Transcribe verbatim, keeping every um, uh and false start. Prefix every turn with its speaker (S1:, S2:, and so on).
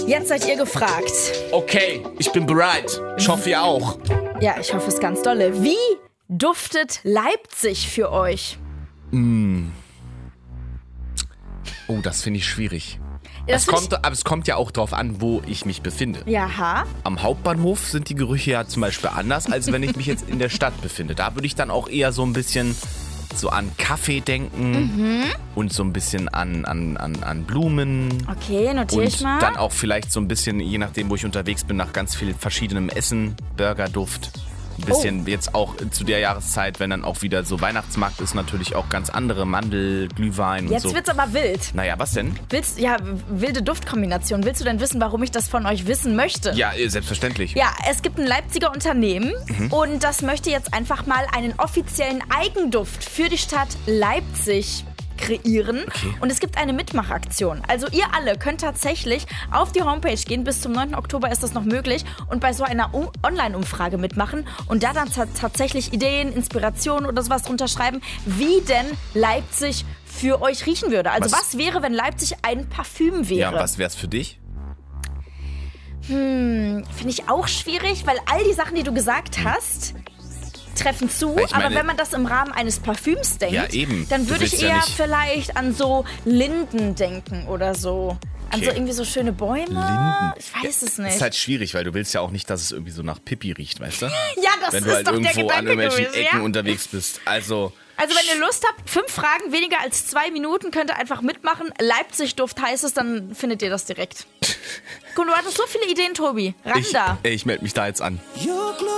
S1: Jetzt seid ihr gefragt.
S2: Okay, ich bin bereit. Ich hoffe, ihr auch.
S1: Ja, ich hoffe es ganz dolle. Wie duftet Leipzig für euch?
S2: Mm. Oh, das finde ich schwierig.
S1: Das
S2: Es kommt, aber es kommt ja auch drauf an, wo ich mich befinde.
S1: Jaha.
S2: Am Hauptbahnhof sind die Gerüche ja zum Beispiel anders, als wenn ich mich jetzt in der Stadt befinde. Da würde ich dann auch eher so ein bisschen so an Kaffee denken
S1: Mhm.
S2: und so ein bisschen an, an, an, an Blumen.
S1: Okay, notiere
S2: Und
S1: ich mal.
S2: dann auch vielleicht so ein bisschen, je nachdem, wo ich unterwegs bin, nach ganz viel verschiedenem Essen, Burgerduft. Ein bisschen
S1: Oh.
S2: jetzt auch zu der Jahreszeit, wenn dann auch wieder so Weihnachtsmarkt ist, natürlich auch ganz andere Mandel, Glühwein und
S1: Jetzt
S2: so.
S1: wird's aber wild.
S2: Naja, was denn?
S1: Willst, ja, wilde Duftkombination. Willst du denn wissen, warum ich das von euch wissen möchte?
S2: Ja, äh, selbstverständlich.
S1: Ja, es gibt ein Leipziger Unternehmen
S2: Mhm.
S1: und das möchte jetzt einfach mal einen offiziellen Eigenduft für die Stadt Leipzig kreieren.
S2: Okay.
S1: Und es gibt eine Mitmachaktion. Also ihr alle könnt tatsächlich auf die Homepage gehen. Bis zum neunten Oktober ist das noch möglich. Und bei so einer U- Online-Umfrage mitmachen und da dann ta- tatsächlich Ideen, Inspirationen oder sowas drunter schreiben, wie denn Leipzig für euch riechen würde. Also was,
S2: Was-
S1: wäre, wenn Leipzig ein Parfüm wäre?
S2: Ja, und was wär's für dich?
S1: Finde ich auch schwierig, weil all die Sachen, die du gesagt hast, treffen zu.
S2: Weil ich meine-
S1: aber wenn man das im Rahmen eines Parfüms denkt,
S2: Ja, eben.
S1: dann
S2: Du
S1: würde ich
S2: willst ja
S1: eher
S2: nicht-
S1: vielleicht an so Linden denken oder so. An
S2: Okay.
S1: so irgendwie so schöne Bäume.
S2: Linden.
S1: Ich weiß es nicht.
S2: Ist halt schwierig, weil du willst ja auch nicht, dass es irgendwie so nach Pipi riecht, weißt du?
S1: ja, das
S2: Wenn
S1: ist
S2: du halt
S1: doch der
S2: irgendwo an
S1: Gedanke
S2: irgendwelchen
S1: gewesen,
S2: Ecken
S1: ja?
S2: unterwegs bist. Also,
S1: Also wenn ihr Lust habt, fünf Fragen, weniger als zwei Minuten, könnt ihr einfach mitmachen. Leipzig-Duft heißt es, dann findet ihr das direkt. Guck, du hattest so viele Ideen, Tobi. Ran
S2: ich,
S1: da.
S2: ey, ich melde mich da jetzt an.